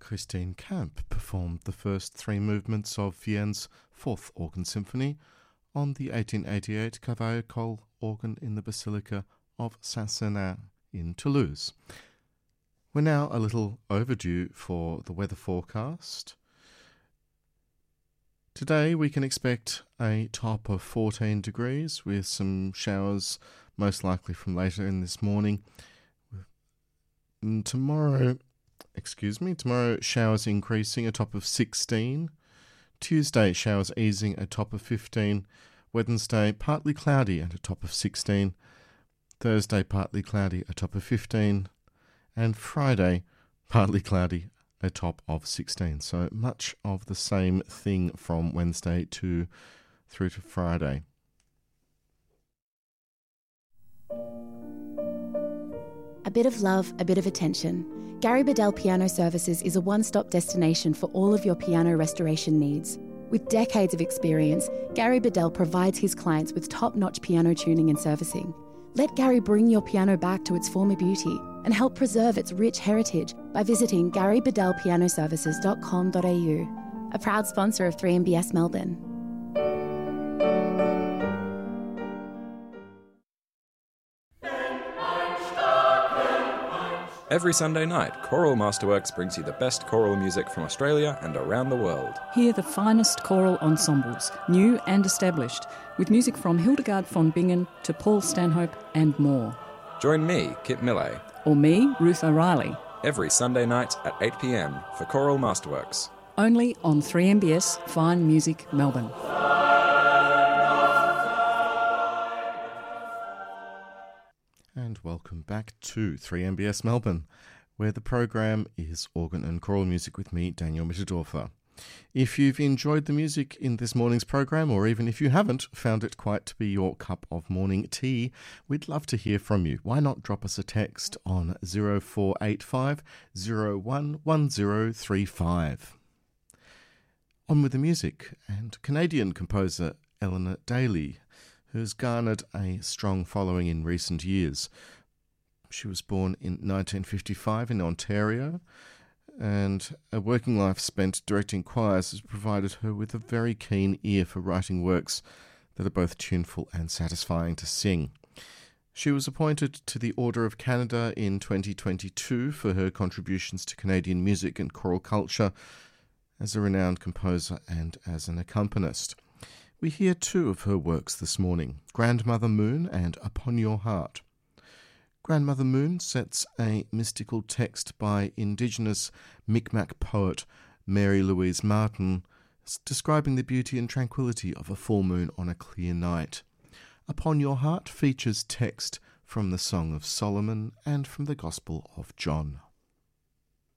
Christine Camp performed the first three movements of Vienn's Fourth Organ Symphony on the 1888 Cavaillé-Coll organ in the Basilica of Saint-Sernin in Toulouse. We're now a little overdue for the weather forecast. Today we can expect a top of 14 degrees with some showers most likely from later in this morning. Tomorrow showers increasing, a top of 16. Tuesday showers easing, a top of 15. Wednesday partly cloudy and a top of 16. Thursday partly cloudy, a top of 15. And Friday partly cloudy, a top of 16. So much of the same thing from Wednesday through to Friday. A bit of love, a bit of attention. Gary Bedell Piano Services is a one-stop destination for all of your piano restoration needs. With decades of experience, Gary Bedell provides his clients with top-notch piano tuning and servicing. Let Gary bring your piano back to its former beauty and help preserve its rich heritage by visiting garybedellpianoservices.com.au, a proud sponsor of 3MBS Melbourne. Every Sunday night, Choral Masterworks brings you the best choral music from Australia and around the world. Hear the finest choral ensembles, new and established, with music from Hildegard von Bingen to Paul Stanhope and more. Join me, Kit Millay. Or me, Ruth O'Reilly. Every Sunday night at 8 p.m. for Choral Masterworks. Only on 3MBS Fine Music Melbourne. And welcome back to 3MBS Melbourne, where the program is Organ and Choral Music with me, Daniel Mitterdorfer. If you've enjoyed the music in this morning's program, or even if you haven't found it quite to be your cup of morning tea, we'd love to hear from you. Why not drop us a text on 0485 011035. On with the music, and Canadian composer Eleanor Daly, who's garnered a strong following in recent years. She was born in 1955 in Ontario, and a working life spent directing choirs has provided her with a very keen ear for writing works that are both tuneful and satisfying to sing. She was appointed to the Order of Canada in 2022 for her contributions to Canadian music and choral culture as a renowned composer and as an accompanist. We hear two of her works this morning, Grandmother Moon and Upon Your Heart. Grandmother Moon sets a mystical text by Indigenous Mi'kmaq poet Mary Louise Martin, describing the beauty and tranquility of a full moon on a clear night. Upon Your Heart features text from the Song of Solomon and from the Gospel of John.